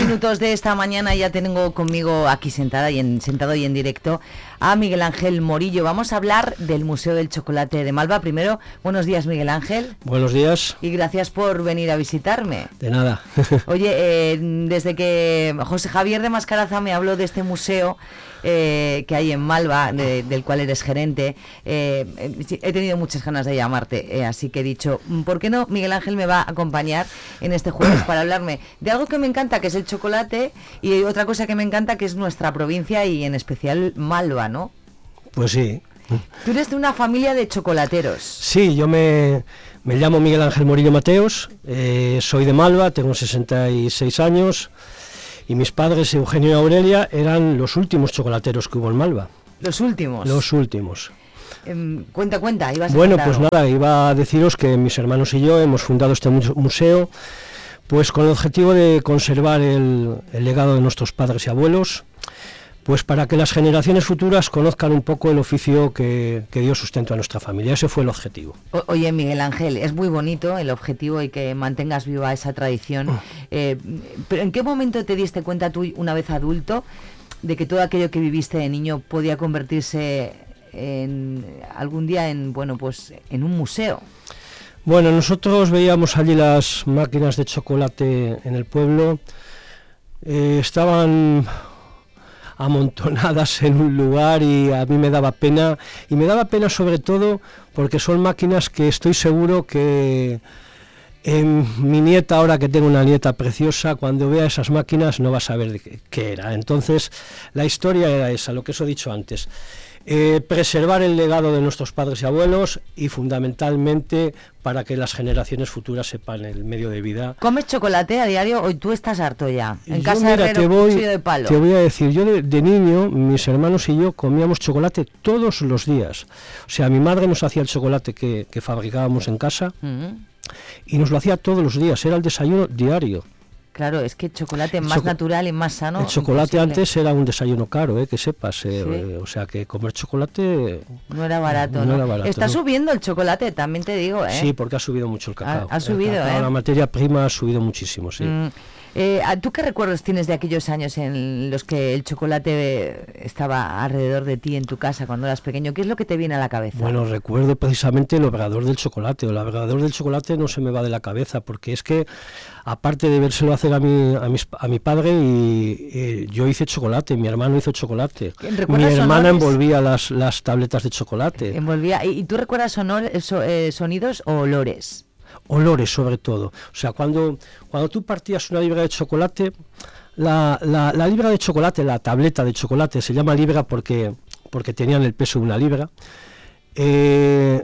minutos de esta mañana ya tengo conmigo aquí sentado y en directo a Miguel Ángel Morillo. Vamos a hablar del Museo del Chocolate de Malva. Primero, buenos días, Miguel Ángel. Buenos días. Y gracias por venir a visitarme. De nada. Oye, desde que José Javier de Mascaraza me habló de este museo que hay en Malva, del cual eres gerente, he tenido muchas ganas de llamarte, así que he dicho, ¿por qué no? Miguel Ángel me va a acompañar en este jueves para hablarme de algo que me encanta, que es el chocolate, y otra cosa que me encanta, que es nuestra provincia y en especial Malva, ¿no? Pues sí. Tú eres de una familia de chocolateros. Sí, yo me llamo Miguel Ángel Morillo Mateos, soy de Malva, tengo 66 años, y mis padres, Eugenio y Aurelia, eran los últimos chocolateros que hubo en Malva. ¿Los últimos? Los últimos. Cuenta, ibas a Bueno, contar pues algo. nada, iba a deciros que mis hermanos y yo hemos fundado este museo, pues con el objetivo de conservar el legado de nuestros padres y abuelos, pues para que las generaciones futuras conozcan un poco el oficio que dio sustento a nuestra familia. Ese fue el objetivo. Oye, Miguel Ángel, es muy bonito el objetivo y que mantengas viva esa tradición, pero ¿en qué momento te diste cuenta tú, una vez adulto, de que todo aquello que viviste de niño podía convertirse algún día en un museo? Bueno, nosotros veíamos allí las máquinas de chocolate en el pueblo, estaban amontonadas en un lugar y a mí me daba pena, y me daba pena sobre todo porque son máquinas que estoy seguro que mi nieta, ahora que tengo una nieta preciosa, cuando vea esas máquinas no va a saber de qué era. Entonces la historia era esa, lo que os he dicho antes, preservar el legado de nuestros padres y abuelos, y fundamentalmente para que las generaciones futuras sepan el medio de vida. ¿Comes chocolate a diario o tú estás harto ya? En casa Mira, de Herrero, cuchillo de palo. te voy a decir, yo de niño, mis hermanos y yo comíamos chocolate todos los días. O sea, mi madre nos hacía el chocolate que fabricábamos en casa, y nos lo hacía todos los días, era el desayuno diario. Claro, es que el chocolate más natural y más sano. El chocolate imposible. antes era un desayuno caro, que sepas. Sí. O sea, que comer chocolate no era barato, no era barato, Está ¿no? subiendo el chocolate, también te digo, ¿eh? Sí, porque ha subido mucho el cacao. Ha subido, el cacao, la materia prima ha subido muchísimo, sí. ¿Tú qué recuerdos tienes de aquellos años en los que el chocolate estaba alrededor de ti en tu casa cuando eras pequeño? ¿Qué es lo que te viene a la cabeza? Bueno, recuerdo precisamente el obrador del chocolate. El obrador del chocolate no se me va de la cabeza, porque es que, aparte de vérselo hacer a mi padre, y yo hice chocolate, mi hermano hizo chocolate, mi hermana envolvía las tabletas de chocolate. Envolvía. ¿Y tú recuerdas sonidos o olores? Olores, sobre todo. O sea, cuando tú partías una libra de chocolate, la libra de chocolate, la tableta de chocolate, se llama libra porque tenían el peso de una libra, era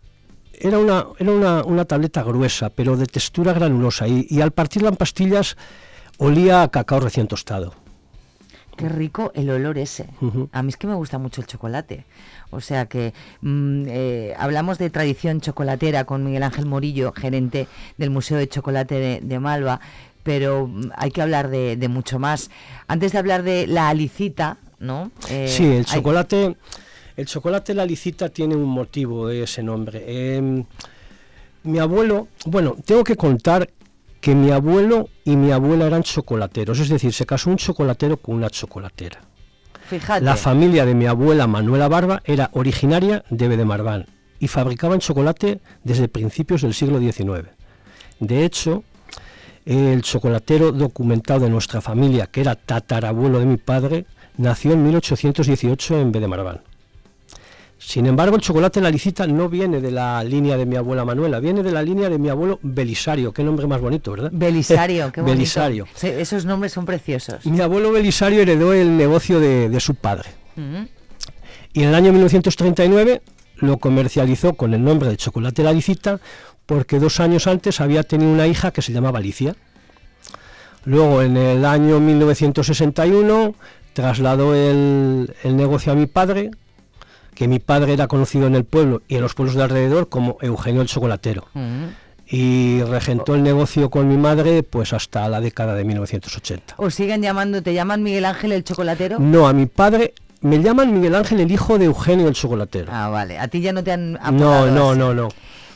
una tableta gruesa, pero de textura granulosa, y al partirla en pastillas olía a cacao recién tostado. Qué rico el olor ese. A mí es que me gusta mucho el chocolate. O sea que hablamos de tradición chocolatera con Miguel Ángel Morillo, gerente del Museo de Chocolate de Malva, pero hay que hablar de mucho más. Antes de hablar de la alicita, ¿no? Sí, el chocolate la alicita tiene un motivo, ese nombre. Mi abuelo, tengo que contar que mi abuelo y mi abuela eran chocolateros, es decir, se casó un chocolatero con una chocolatera. Fíjate. La familia de mi abuela Manuela Barba era originaria de Bedemarván y fabricaban chocolate desde principios del siglo XIX. De hecho, el chocolatero documentado de nuestra familia, que era tatarabuelo de mi padre, nació en 1818 en Bedemarván. Sin embargo, el chocolate la alicita no viene de la línea de mi abuela Manuela, viene de la línea de mi abuelo Belisario. Qué nombre más bonito, ¿verdad? Belisario, qué bonito. Belisario. Sí, esos nombres son preciosos. Mi abuelo Belisario heredó el negocio de su padre. Y en el año 1939 lo comercializó con el nombre de chocolate la alicita, porque 2 años antes había tenido una hija que se llamaba Alicia. Luego, en el año 1961, trasladó el negocio a mi padre, que mi padre era conocido en el pueblo y en los pueblos de alrededor como Eugenio el Chocolatero. Y regentó el negocio con mi madre pues hasta la década de 1980. ¿O siguen llamando, te llaman Miguel Ángel el Chocolatero? No, a mi padre me llaman Miguel Ángel el hijo de Eugenio el Chocolatero. Ah, vale. A ti ya no te han apodado No.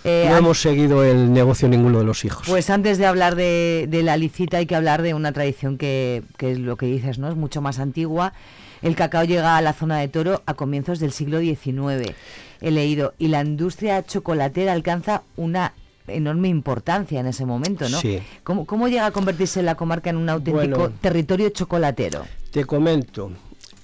No hemos seguido el negocio ninguno de los hijos. Pues antes de hablar de la licita hay que hablar de una tradición que es lo que dices, ¿no? Es mucho más antigua. El cacao llega a la zona de Toro a comienzos del siglo XIX, he leído, y la industria chocolatera alcanza una enorme importancia en ese momento, ¿no? Sí. ¿Cómo llega a convertirse la comarca en un auténtico territorio chocolatero? Te comento,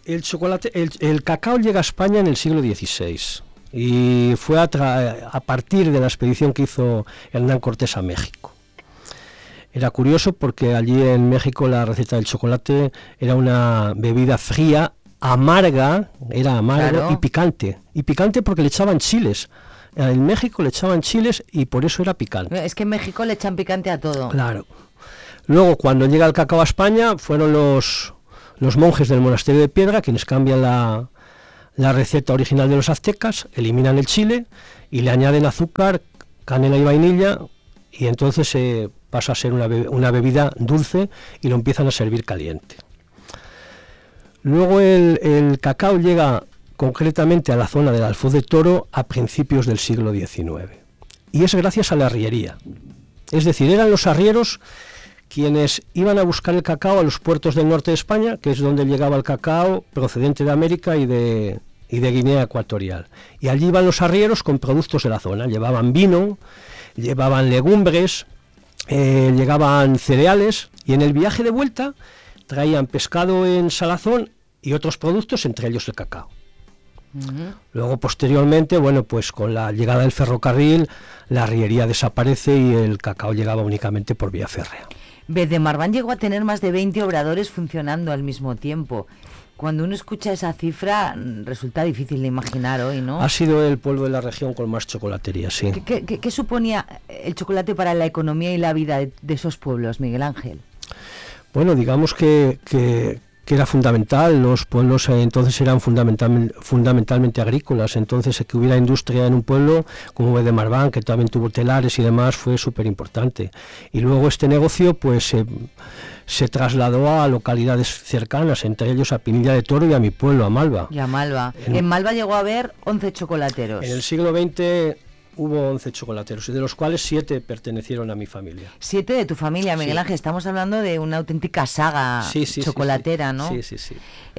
el cacao llega a España en el siglo XVI y fue a partir de la expedición que hizo Hernán Cortés a México. Era curioso porque allí en México la receta del chocolate era una bebida fría, amarga, era amargo, claro, y picante porque le echaban chiles. En México le echaban chiles y por eso era picante. Es que en México le echan picante a todo. Claro. Luego, cuando llega el cacao a España, fueron los monjes del monasterio de Piedra quienes cambian la receta original de los aztecas, eliminan el chile y le añaden azúcar, canela y vainilla, y entonces pasa a ser una bebida dulce y lo empiezan a servir caliente. Luego el cacao llega concretamente a la zona del Alfoz de Toro a principios del siglo XIX. Y es gracias a la arriería. Es decir, eran los arrieros quienes iban a buscar el cacao a los puertos del norte de España, que es donde llegaba el cacao procedente de América y de Guinea Ecuatorial. Y allí iban los arrieros con productos de la zona. Llevaban vino, llevaban legumbres, llevaban cereales, y en el viaje de vuelta traían pescado en salazón y otros productos, entre ellos el cacao. Luego, posteriormente, pues con la llegada del ferrocarril, la arriería desaparece y el cacao llegaba únicamente por vía férrea. Valldemarván llegó a tener más de 20 obradores funcionando al mismo tiempo. Cuando uno escucha esa cifra, resulta difícil de imaginar hoy, ¿no? Ha sido el pueblo de la región con más chocolatería, sí. ¿Qué suponía el chocolate para la economía y la vida de esos pueblos, Miguel Ángel? Bueno, digamos que era fundamental. Los pueblos entonces eran fundamentalmente agrícolas, entonces que hubiera industria en un pueblo como Valldemarván, que también tuvo telares y demás, fue súper importante. Y luego este negocio pues se trasladó a localidades cercanas, entre ellos a Pinilla de Toro y a mi pueblo, a Malva. Y a Malva. En Malva llegó a haber 11 chocolateros. En el siglo XX hubo 11 chocolateros, de los cuales 7 pertenecieron a mi familia. 7 de tu familia, Miguel Ángel. Estamos hablando de una auténtica saga chocolatera, ¿no? Sí.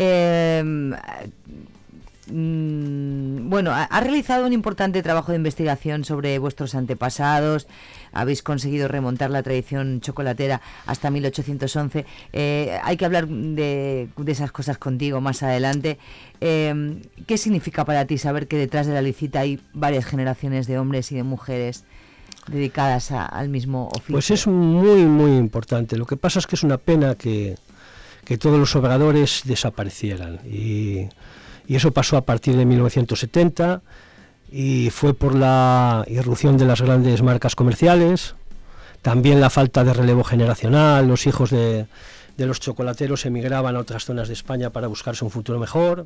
Bueno, ha realizado un importante trabajo de investigación sobre vuestros antepasados. Habéis conseguido remontar la tradición chocolatera hasta 1811. Hay que hablar de esas cosas contigo más adelante. ¿Qué significa para ti saber que detrás de la licita hay varias generaciones de hombres y de mujeres dedicadas al mismo oficio? Pues es muy, muy importante. Lo que pasa es que es una pena que todos los obradores desaparecieran. Y eso pasó a partir de 1970 y fue por la irrupción de las grandes marcas comerciales, también la falta de relevo generacional. Los hijos de los chocolateros emigraban a otras zonas de España para buscarse un futuro mejor.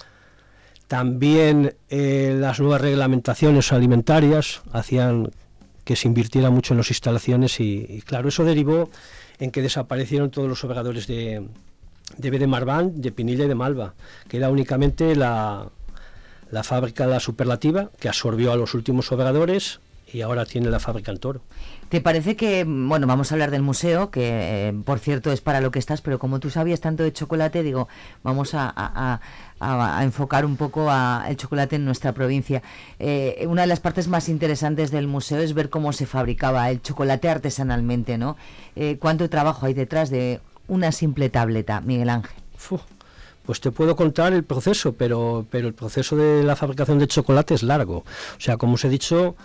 También las nuevas reglamentaciones alimentarias hacían que se invirtiera mucho en las instalaciones y claro, eso derivó en que desaparecieron todos los obradores de Valldemarván, de Pinilla y de Malva, que era únicamente la fábrica La Superlativa, que absorbió a los últimos obradores y ahora tiene la fábrica en Toro. ¿Te parece que, bueno, vamos a hablar del museo, que por cierto es para lo que estás, pero como tú sabías tanto de chocolate, digo, vamos a enfocar un poco el chocolate en nuestra provincia. Una de las partes más interesantes del museo es ver cómo se fabricaba el chocolate artesanalmente, ¿no? ¿Cuánto trabajo hay detrás de una simple tableta, Miguel Ángel? Pues te puedo contar el proceso, pero el proceso de la fabricación de chocolate es largo. O sea, como os he dicho,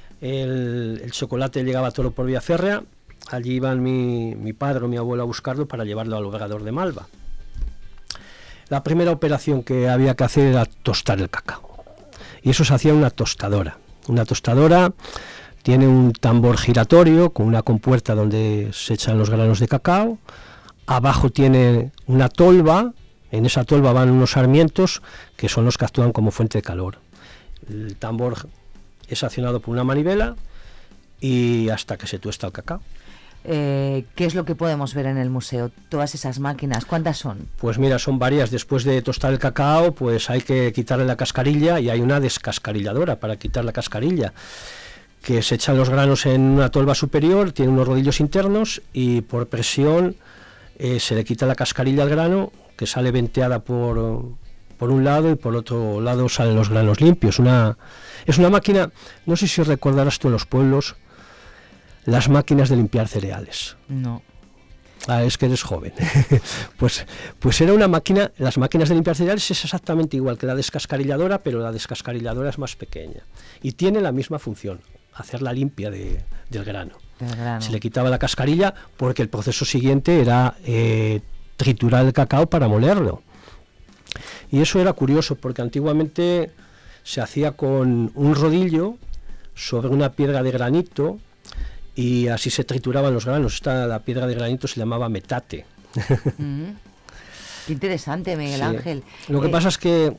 el chocolate llegaba a Toro por vía férrea. Allí iban mi padre o mi abuelo a buscarlo para llevarlo al obrador de Malva. La primera operación que había que hacer era tostar el cacao. Y eso se hacía en una tostadora. Una tostadora tiene un tambor giratorio con una compuerta donde se echan los granos de cacao. Abajo tiene una tolva. En esa tolva van unos sarmientos que son los que actúan como fuente de calor. El tambor es accionado por una manivela y hasta que se tuesta el cacao. ¿Qué es lo que podemos ver en el museo? Todas esas máquinas, ¿cuántas son? Pues mira, son varias. Después de tostar el cacao, pues hay que quitarle la cascarilla y hay una descascarilladora para quitar la cascarilla, que se echan los granos en una tolva superior, tiene unos rodillos internos y por presión se le quita la cascarilla al grano, que sale venteada por un lado y por otro lado salen los granos limpios. Es una máquina, no sé si recordarás tú en los pueblos, las máquinas de limpiar cereales. No. Es que eres joven. pues era una máquina, las máquinas de limpiar cereales es exactamente igual que la descascarilladora, pero la descascarilladora es más pequeña y tiene la misma función, hacer la limpia del grano. Se le quitaba la cascarilla porque el proceso siguiente era triturar el cacao para molerlo. Y eso era curioso porque antiguamente se hacía con un rodillo sobre una piedra de granito y así se trituraban los granos. La piedra de granito se llamaba metate. Qué interesante, Miguel Ángel. Lo que pasa es que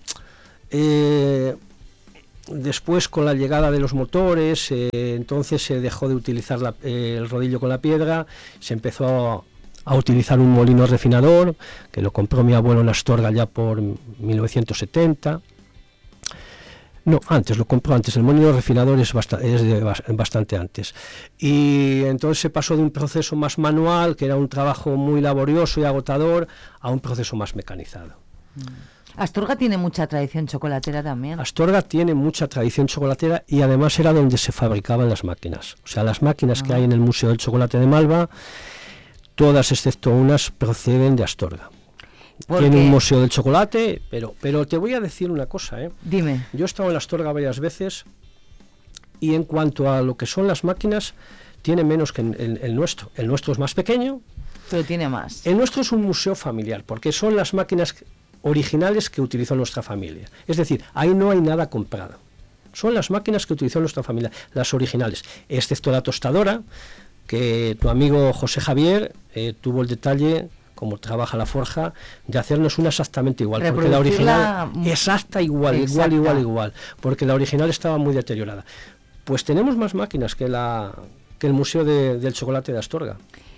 después, con la llegada de los motores, entonces se dejó de utilizar el rodillo con la piedra, se empezó a utilizar un molino refinador, que lo compró mi abuelo en Astorga ya por 1970. No, lo compró antes, el molino refinador es bastante antes. Y entonces se pasó de un proceso más manual, que era un trabajo muy laborioso y agotador, a un proceso más mecanizado. Astorga tiene mucha tradición chocolatera también. Astorga tiene mucha tradición chocolatera y además era donde se fabricaban las máquinas. O sea, las máquinas que hay en el Museo del Chocolate de Malva, todas excepto unas proceden de Astorga. Tiene un museo del chocolate, pero te voy a decir una cosa, Dime. Yo he estado en Astorga varias veces y en cuanto a lo que son las máquinas, tiene menos que el nuestro. El nuestro es más pequeño. Pero tiene más. El nuestro es un museo familiar, porque son las máquinas originales que utilizó nuestra familia. Es decir, ahí no hay nada comprado. Son las máquinas que utilizó nuestra familia, las originales, excepto la tostadora, que tu amigo José Javier tuvo el detalle, como trabaja la forja, de hacernos una exactamente igual, porque la original igual, porque la original estaba muy deteriorada. Pues tenemos más máquinas que el Museo del Chocolate de Astorga.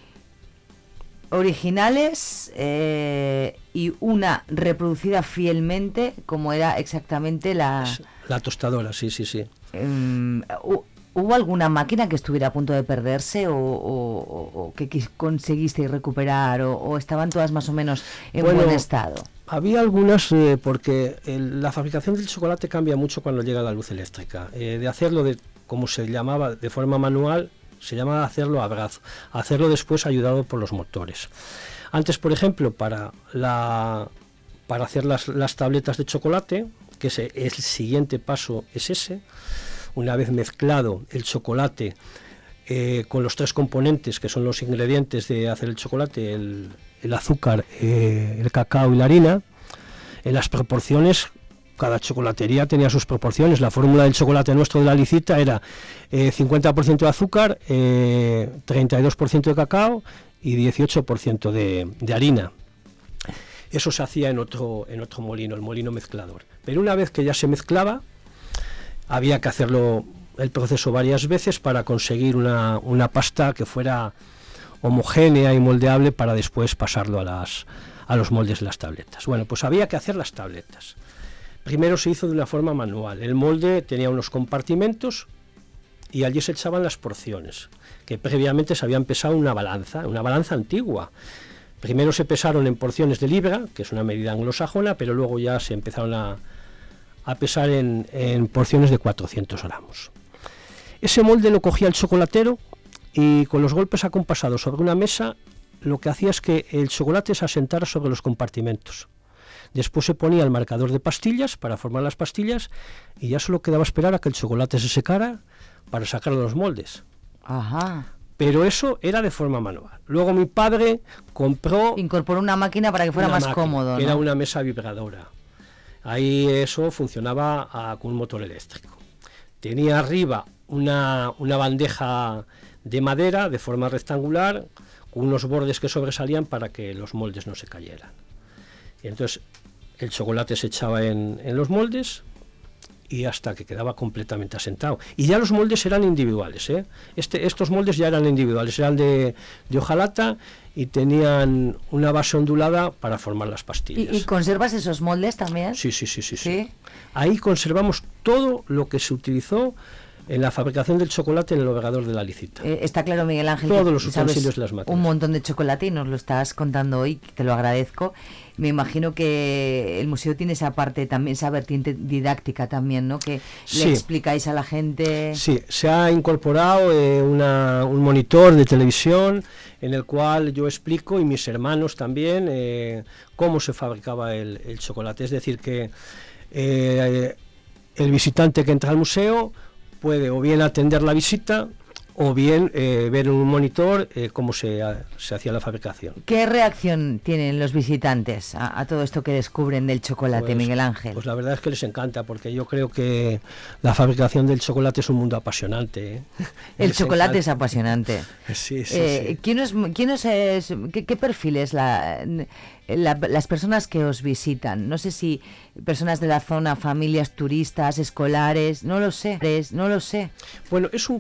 Originales y una reproducida fielmente, como era exactamente la tostadora, sí. ¿Hubo alguna máquina que estuviera a punto de perderse o que conseguisteis recuperar o estaban todas más o menos en buen estado? Había algunas porque la fabricación del chocolate cambia mucho cuando llega la luz eléctrica. De hacerlo como se llamaba, de forma manual, se llamaba hacerlo a brazo. Hacerlo después ayudado por los motores. Antes, por ejemplo, para hacer las tabletas de chocolate, que el siguiente paso es ese. Una vez mezclado el chocolate con los tres componentes que son los ingredientes de hacer el chocolate, el azúcar, el cacao y la harina, en las proporciones, cada chocolatería tenía sus proporciones. La fórmula del chocolate nuestro de la Licita era 50% de azúcar, 32% de cacao y 18% de harina. Eso se hacía en otro molino, el molino mezclador. Pero una vez que ya se mezclaba, había que hacerlo el proceso varias veces para conseguir una pasta que fuera homogénea y moldeable para después pasarlo a los moldes de las tabletas. Bueno, pues había que hacer las tabletas. Primero se hizo de una forma manual. El molde tenía unos compartimentos y allí se echaban las porciones, que previamente se habían pesado una balanza antigua. Primero se pesaron en porciones de libra, que es una medida anglosajona, pero luego ya se empezaron a pesar en porciones de 400 gramos. Ese molde lo cogía el chocolatero y con los golpes acompasados sobre una mesa lo que hacía es que el chocolate se asentara sobre los compartimentos. Después se ponía el marcador de pastillas para formar las pastillas y ya solo quedaba esperar a que el chocolate se secara para sacar los moldes. Ajá. Pero eso era de forma manual. Luego mi padre incorporó una máquina para que fuera más cómodo, ¿no? Era una mesa vibradora. Ahí eso funcionaba con un motor eléctrico. Tenía arriba una bandeja de madera de forma rectangular con unos bordes que sobresalían para que los moldes no se cayeran. Y entonces el chocolate se echaba en los moldes y hasta que quedaba completamente asentado. Y ya los moldes eran individuales, ¿eh? Estos moldes ya eran individuales, eran de hojalata y tenían una base ondulada para formar las pastillas. ¿Y conservas esos moldes también? Sí. Ahí conservamos todo lo que se utilizó en la fabricación del chocolate en el obrador de la Licita. Está claro, Miguel Ángel, todos que los utensilios sabes de las máquinas. Un montón de chocolate y nos lo estás contando hoy, te lo agradezco. Me imagino que el museo tiene esa parte también, esa vertiente didáctica también, ¿no? Que sí. Le explicáis a la gente. Sí, se ha incorporado un monitor de televisión en el cual yo explico, y mis hermanos también, cómo se fabricaba el chocolate. Es decir, que el visitante que entra al museo puede o bien atender la visita o bien ver en un monitor cómo se hacía la fabricación. ¿Qué reacción tienen los visitantes a todo esto que descubren del chocolate, pues, Miguel Ángel? Pues la verdad es que les encanta, porque yo creo que la fabricación del chocolate es un mundo apasionante. El chocolate es apasionante. Sí, sí. ¿Qué perfil es las personas que os visitan? No sé si personas de la zona, familias, turistas, escolares, no lo sé. Bueno, es un